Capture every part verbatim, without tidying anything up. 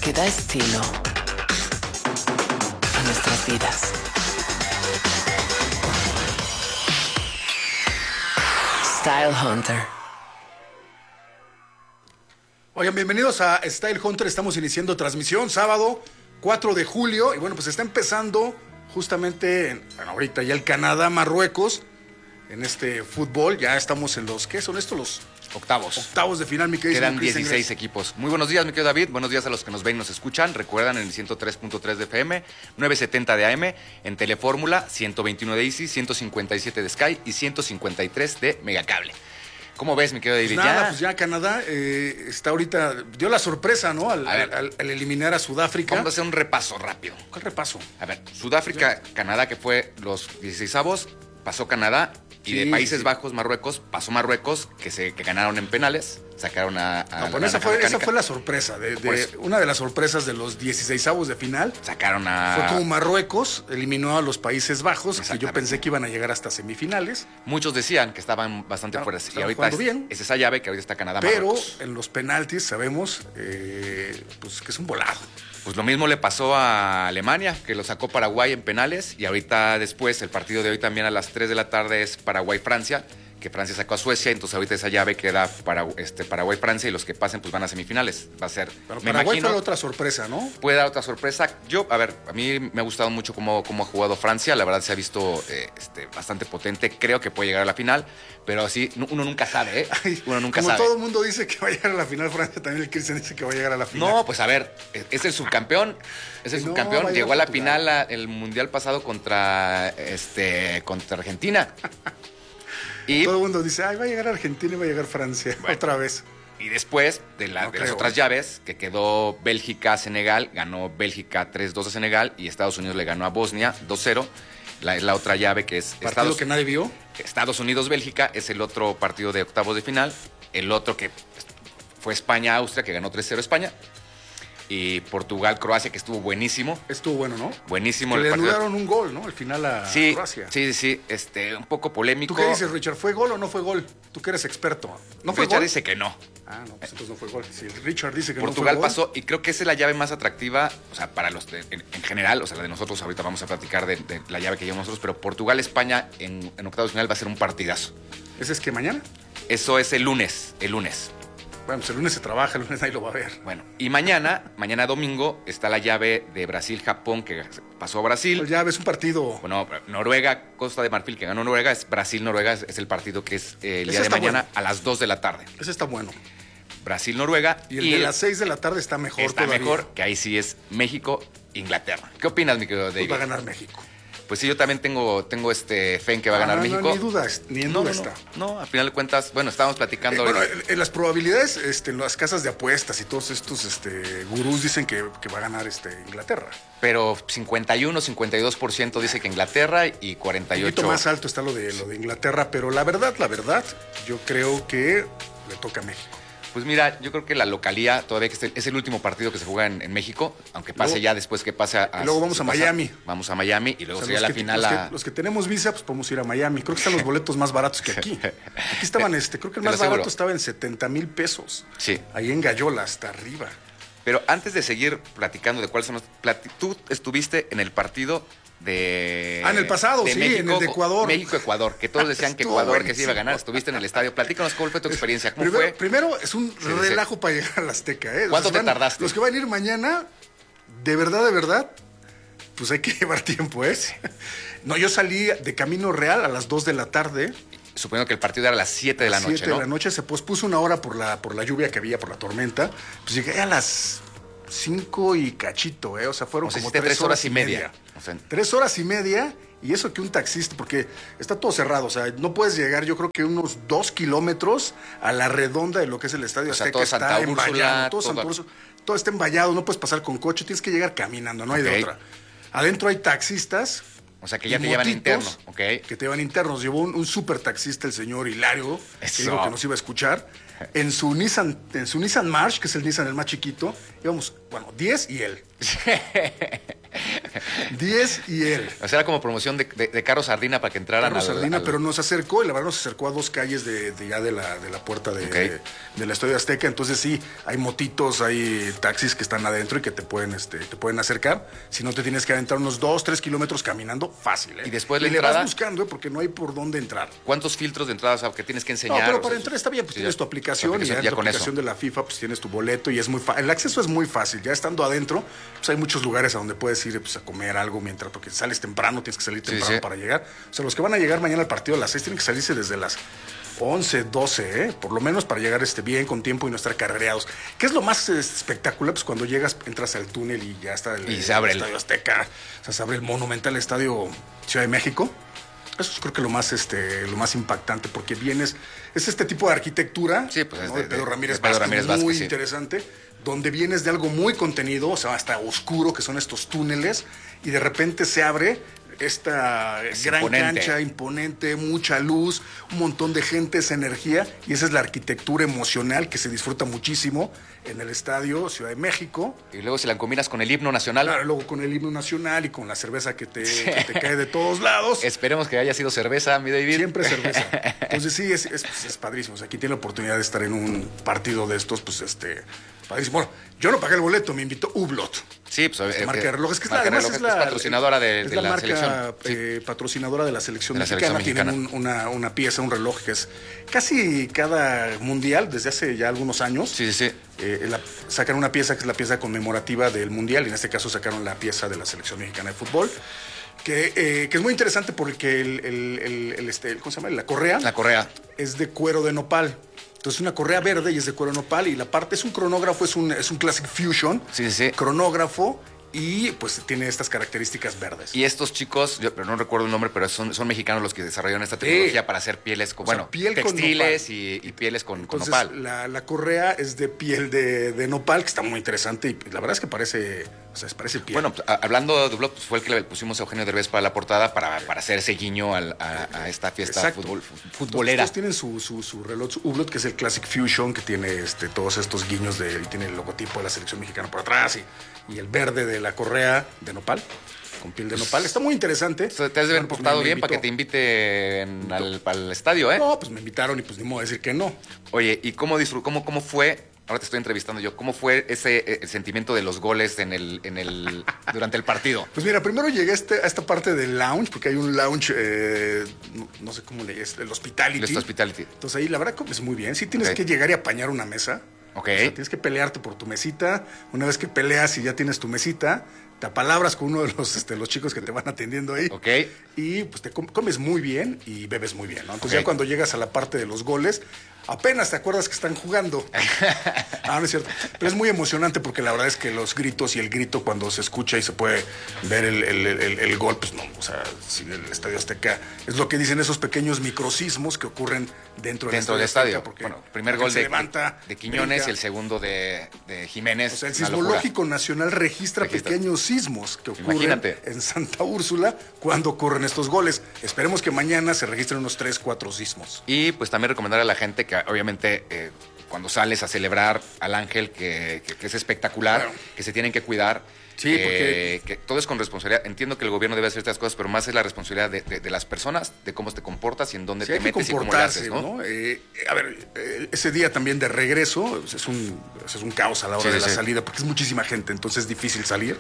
que da estilo a nuestras vidas. Style Hunter. Oigan, bienvenidos a Style Hunter. Estamos iniciando transmisión sábado cuatro de julio. Y bueno, pues está empezando justamente, en, bueno, ahorita ya el Canadá-Marruecos en este fútbol. Ya estamos en los, ¿qué son estos? Los octavos. Octavos de final, mi querido. Quedan dieciséis equipos. Muy buenos días, mi querido David. Buenos días a los que nos ven y nos escuchan. Recuerdan en el ciento tres punto tres de F M, novecientos setenta de A M, en Telefórmula, ciento veintiuno de Easy, ciento cincuenta y siete de Sky y ciento cincuenta y tres de Megacable. ¿Cómo ves, mi querido David? Pues nada, ¿Ya? pues ya Canadá eh, está ahorita, dio la sorpresa, ¿no? Al, A ver. al, al eliminar a Sudáfrica. Vamos a hacer un repaso rápido. ¿Cuál repaso? A ver, Sudáfrica, Canadá, que fue los dieciseisavos, pasó Canadá. Y Sí, de Países sí. Bajos, Marruecos, pasó Marruecos, que se que ganaron en penales, sacaron a, a No, la bueno, esa naranja fue, esa mecánica. fue la sorpresa, de, Por de- eso. una de las sorpresas de los dieciseisavos de final. Sacaron a... Fue como Marruecos eliminó a los Países Bajos, que yo Exactamente. pensé que iban a llegar hasta semifinales, Muchos decían que estaban bastante Claro, fuertes. Y estaban ahorita es, jugando bien. es esa llave que ahorita está Canadá, pero Marruecos. en los penaltis sabemos eh, pues que es un volado. Pues lo mismo le pasó a Alemania, que lo sacó Paraguay en penales. Y ahorita después, el partido de hoy también a las tres de la tarde es Paraguay-Francia, que Francia sacó a Suecia. Entonces ahorita esa llave queda para, este, Paraguay-Francia y los que pasen pues van a semifinales. Va a ser, Pero me Paraguay imagino, fue la otra sorpresa, ¿no? puede dar otra sorpresa. Yo, a ver, a mí me ha gustado mucho cómo, cómo ha jugado Francia. La verdad se ha visto eh, este, bastante potente. Creo que puede llegar a la final, pero sí, uno nunca sabe, ¿eh? Ay, Uno nunca como sabe. todo el mundo dice que va a llegar a la final, Francia también el Cristian dice que va a llegar a la final. No, pues a ver, es el subcampeón. Es el No, subcampeón. va a Llegó a llegar la Portugal. final a- el mundial pasado contra este contra Argentina. Y, Todo el mundo dice, ay, va a llegar Argentina y va a llegar Francia otra vez. y después de, la- No de las creo, otras ¿eh? llaves, que quedó Bélgica-Senegal, ganó Bélgica tres dos a Senegal y Estados Unidos le ganó a Bosnia dos cero. La, es la otra llave que es Partido Estados, que nadie vio. Estados Unidos-Bélgica, es el otro partido de octavos de final. El otro que fue España-Austria, que ganó tres cero España. Y Portugal-Croacia, que estuvo buenísimo. Estuvo bueno, ¿no? Buenísimo Que el le partido. anularon un gol, ¿no? Al final a Sí, Croacia. sí, sí, sí, este, un poco polémico. ¿Tú qué dices, Richard? ¿Fue gol o no fue gol? Tú que eres experto. ¿No fue Richard gol? dice que no. Ah, no, pues entonces no fue gol. Si el Richard dice que Portugal no fue gol. pasó y creo que esa es la llave más atractiva, o sea, para los de- en, en general, o sea, la de nosotros ahorita vamos a platicar de, de la llave que llevamos nosotros, pero Portugal-España en, en octavos de final va a ser un partidazo. ¿Ese es que mañana? Eso es el lunes, el lunes. Bueno, pues el lunes se trabaja, el lunes nadie lo va a ver. Bueno, y mañana, mañana domingo, está la llave de Brasil-Japón que pasó a Brasil. Pues ya ves un partido. Bueno, Noruega, Costa de Marfil, que ganó Noruega, es Brasil-Noruega, es, es el partido que es eh, el Ese día de está mañana bueno. a las dos de la tarde. Ese está bueno. Brasil-Noruega. Y el de las seis de la tarde está mejor está todavía. mejor, que ahí sí es México-Inglaterra. ¿Qué opinas, mi querido Pues David? va a ganar México. Pues sí, yo también tengo, tengo este fe en que va a Ah, ganar no, no, México. ni dudas, ni en no, duda no, está. No, no, al final de cuentas, bueno, estábamos Eh, platicando. bueno, ahorita. en, en las probabilidades, este, en las casas de apuestas y todos estos este, gurús dicen que, que va a ganar este, Inglaterra. Pero cincuenta y uno, cincuenta y dos por ciento dice que Inglaterra y cuarenta y Un poquito ocho. más alto está lo de, lo de Inglaterra, pero la verdad, la verdad, yo creo que le toca a México. Pues mira, yo creo que la localía todavía que es el, es el último partido que se juega en, en México, aunque pase Luego- ya después que pase a. y luego vamos se a pasa- Miami. Vamos a Miami y luego O sea, sería los, la que, final los, a. que, los que tenemos visa, pues podemos ir a Miami. Creo que están los boletos más baratos que aquí. Aquí estaban, este, creo que el Te lo más barato aseguro. estaba en setenta mil pesos. Sí. Ahí en Gallola, hasta arriba. Pero antes de seguir platicando de cuáles son los. plati- Tú estuviste en el partido de. Ah, en el pasado, de sí, en el de Ecuador. México-Ecuador, que todos decían que Estuvo Ecuador que se iba a ganar. buenísimo. Estuviste en el estadio. Platícanos cómo fue tu experiencia. ¿Cómo Primero, fue? primero es un sí. relajo para llegar al Azteca. ¿eh? Los ¿Cuánto que te van- tardaste? Los que van a ir mañana, de verdad, de verdad, pues hay que llevar tiempo, ¿eh? No, yo salí de Camino Real a las dos de la tarde. Suponiendo que el partido era a las siete de la noche, siete ¿no? de la noche se pospuso una hora por la, por la lluvia que había, por la tormenta. Pues llegué a las cinco y cachito, ¿eh? O sea, fueron O sea, como hiciste tres horas y media. O sea, Tres horas y media, y eso que un taxista, porque está todo cerrado, o sea, no puedes llegar, yo creo que unos dos kilómetros a la redonda de lo que es el Estadio O sea, Azteca, todo está Santa Úrsula, emballado, todo, todo- Santa Úrsula, todo está emballado, no puedes pasar con coche, tienes que llegar caminando, no hay de Ok. otra. Adentro hay taxistas. O sea, que ya y te llevan motitos interno, ¿ok? Que te llevan internos. Llevó un, un super taxista, el señor Hilario, que Eso. dijo que nos iba a escuchar. En su Nissan, en su Nissan March, que es el Nissan el más chiquito, íbamos, bueno, diez y él. diez y él. O sea, era como promoción de, de, de Carlos Sardina para que entraran Carlos al- Sardina, al- pero nos acercó, y la verdad nos acercó a dos calles de, de ya de la, de la puerta de, Ok. de- del Estadio Azteca. Entonces sí, hay motitos, hay taxis que están adentro y que te pueden, este, te pueden acercar. Si no, te tienes que aventar unos dos, tres kilómetros caminando fácil. ¿eh? Y después la le entrada- vas buscando, ¿eh? Porque no hay por dónde entrar. ¿Cuántos filtros de entrada, o sea, que tienes que No, enseñar? pero O para sea, entrar está bien, pues sí, tienes ya- tu aplicación, y ya en ya tu con aplicación eso. de la FIFA pues tienes tu boleto y es muy fácil. El acceso es muy fácil, ya estando adentro, pues hay muchos lugares a donde puedes ir pues, a comer algo mientras, porque sales temprano, tienes que salir Sí, temprano sí. para llegar. O sea, los que van a llegar mañana al partido a las seis tienen que salirse desde las once, doce, ¿eh? Por lo menos para llegar este, bien, con tiempo y no estar carrereados. ¿Qué es lo más eh, espectacular? Pues cuando llegas, entras al túnel y ya está el, Y se abre el el- Estadio Azteca, o sea, se abre el monumental Estadio Ciudad de México. Eso es creo que lo más, este, lo más impactante, porque vienes, es este tipo de arquitectura, Sí, pues, es ¿no? de- de Pedro de- Ramírez de Pedro Vázquez, Ramírez muy Vázquez, sí. interesante, donde vienes de algo muy contenido, o sea, hasta oscuro, que son estos túneles, y de repente se abre esta Es gran imponente. cancha, imponente, mucha luz, un montón de gente, esa energía, y esa es la arquitectura emocional que se disfruta muchísimo en el Estadio Ciudad de México. Y luego si la combinas con el himno nacional, Claro, luego con el himno nacional y con la cerveza que te, que te cae de todos lados. esperemos que haya sido cerveza, mi David. Siempre cerveza. Entonces sí, es, es, pues, es padrísimo. O sea, aquí tiene la oportunidad de estar en un partido de estos, pues este, padrísimo. Bueno, yo no pagué el boleto, me invitó Hublot. Sí, pues Esta eh, marca eh, de relojes, que es, la, marca de además es relojes, la patrocinadora de, es de la, la, marca selección. Sí. eh, patrocinadora de la selección De la mexicana. selección Tienen un- una, una pieza, un reloj que es casi cada mundial, desde hace ya algunos años. Sí, sí, sí. Eh, la- sacan una pieza que es la pieza conmemorativa del mundial, y en este caso sacaron la pieza de la selección mexicana de fútbol. Que, eh, que es muy interesante porque el, el- el- el, este, ¿cómo se llama? La correa La correa. es de cuero de nopal. Entonces una correa verde y es de cuero de nopal, y la parte es un cronógrafo, es un, es un Classic Fusion. Sí, sí, sí. Cronógrafo, y pues tiene estas características verdes. Y estos chicos, yo pero no recuerdo el nombre, pero son, son mexicanos los que desarrollaron esta Sí. tecnología para hacer pieles con, O sea, bueno, piel con textiles nopal. y, y pieles con, con Entonces nopal. la, la correa es de piel de, de nopal, que está muy interesante, y pues, la verdad es que parece, o sea, parece piel. Bueno, pues, a- hablando de Hublot, pues fue el que le pusimos a Eugenio Derbez para la portada para, para hacer ese guiño al- a, a esta fiesta Exacto. fútbol, Entonces, futbolera. todos tienen su, su, su reloj, su Hublot, que es el Classic Fusion, que tiene este, todos estos guiños de, y tiene el logotipo de la selección mexicana por atrás, y, y el verde de la correa de nopal, con piel de nopal. Está muy interesante. Entonces, te has de haber Bueno, pues, portado me- me bien para que invitó. te inviten al, al estadio, ¿eh? No, pues me invitaron y pues ni modo de decir que no. Oye, ¿y cómo, disfrutó, cómo, cómo fue? Ahora te estoy entrevistando yo. ¿Cómo fue ese eh, el sentimiento de los goles en el, en el, durante el partido? Pues mira, primero llegué a, este- a esta parte del lounge, porque hay un lounge, eh, no, no sé cómo le es, el hospitality. Este Hospitality. Entonces ahí la verdad que es muy bien. Sí tienes Ok. que llegar y apañar una mesa. Ok. O sea, tienes que pelearte por tu mesita. Una vez que peleas y ya tienes tu mesita, te apalabras con uno de los, este, los chicos que te van atendiendo ahí. Ok. Y pues te com- comes muy bien y bebes muy bien, ¿no? Entonces Ok. ya cuando llegas a la parte de los goles, apenas te acuerdas que están jugando. Ah, no es cierto. Pero es muy emocionante porque la verdad es que los gritos y el grito cuando se escucha y se puede ver el, el- el- el gol, pues no, o sea, si el Estadio Azteca es lo que dicen esos pequeños microsismos que ocurren dentro del Dentro del Estadio estadio. Azteca, porque Bueno, primer la gol gente de, se levanta, de Quiñones brinca. y el segundo de, de Jiménez. O sea, el Una locura. Sismológico Nacional registra, Registra. pequeños sismos que ocurren Imagínate. en Santa Úrsula cuando ocurren estos goles. Esperemos que mañana se registren unos tres, cuatro sismos. Y pues también recomendar a la gente que obviamente eh, cuando sales a celebrar al ángel, que, que- que es espectacular, Claro. que se tienen que cuidar. Sí, eh, que todo es con responsabilidad. Entiendo que el gobierno debe hacer estas cosas, pero más es la responsabilidad de, de- de las personas, de cómo te comportas y en dónde Sí, te hay que metes y cómo le comportarse, haces, ¿no? ¿no? Eh, a ver, eh, ese día también de regreso pues, es un, pues, es un caos a la hora Sí, de sí, la sí. salida porque es muchísima gente, entonces es difícil salir.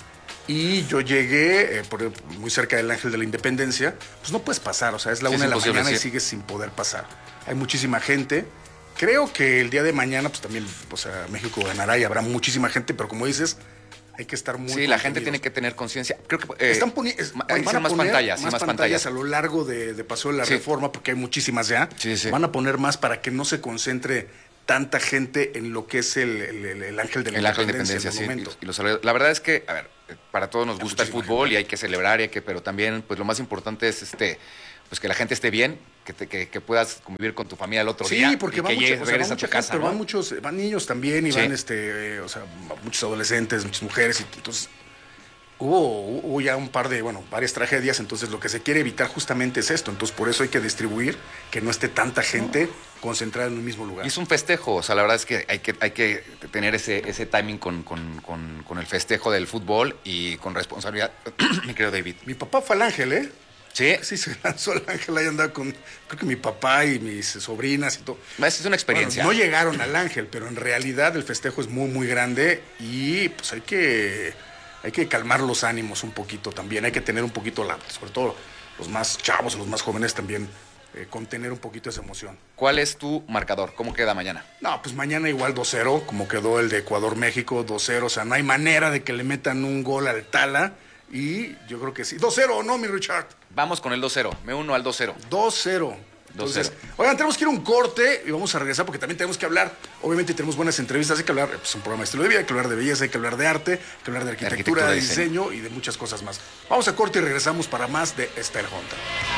Y yo llegué eh, por- muy cerca del Ángel de la Independencia, pues no puedes pasar, o sea, es la Sí, una es de la imposible, mañana y sí. sigues sin poder pasar. Hay muchísima gente. Creo que el día de mañana, pues también, o sea, México ganará y habrá muchísima gente, pero como dices, hay que estar muy Sí, la gente contenidos. tiene que tener conciencia. Creo que eh, Están poni- es- ma- van hicieron a más poner pantallas, sí, más más pantallas pantallas. a lo largo de, de Paso de la Sí. Reforma, porque hay muchísimas ya. Sí, sí. Van a poner más para que no se concentre tanta gente en lo que es el, el- el- el Ángel de la El Ángel de Independencia, Independencia, sí. el monumento. y- y los celebra- la verdad es que, a ver, eh, para todos nos Hay gusta el muchísima fútbol gente. y hay que celebrar, y hay que, pero también, pues lo más importante es este, pues que la gente esté bien, que, te- que, que puedas convivir con tu familia el otro día. Sí, porque y va que mucha, llegues, o sea, va regreses a mucha tu gente, casa, pero ¿no? van muchos, van niños también y Sí. van este, eh, o sea, muchos adolescentes, muchas mujeres, y entonces hubo, hubo ya un par de, bueno, varias tragedias, entonces lo que se quiere evitar justamente es esto, entonces por eso hay que distribuir, que no esté tanta gente concentrada en un mismo lugar. Y es un festejo, o sea, la verdad es que hay que, hay que tener ese, ese timing con, con, con, con el festejo del fútbol y con responsabilidad, mi querido David. Mi papá fue al Ángel, ¿eh? Sí, Sí, se lanzó al Ángel, ahí andaba con, creo que mi papá y mis sobrinas y todo. es una experiencia. Bueno, no llegaron al Ángel, pero en realidad el festejo es muy, muy grande y pues hay que, hay que calmar los ánimos un poquito también. Hay que tener un poquito, la, sobre todo los más chavos, los más jóvenes también, eh, contener un poquito esa emoción. ¿Cuál es tu marcador? ¿Cómo queda mañana? No, pues mañana igual dos cero, como quedó el de Ecuador-México, dos cero. O sea, no hay manera de que le metan un gol al Tala y yo creo que sí. dos cero, ¿no, mi Richard? Vamos con el dos cero. Me uno al dos cero. dos cero. Entonces, oigan, tenemos que ir a un corte y vamos a regresar porque también tenemos que hablar. Obviamente tenemos buenas entrevistas, hay que hablar, pues un programa de estilo de vida, hay que hablar de belleza, hay que hablar de arte, hay que hablar de arquitectura, arquitectura, de diseño. diseño y de muchas cosas más. Vamos a corte y regresamos para más de Style Hunter.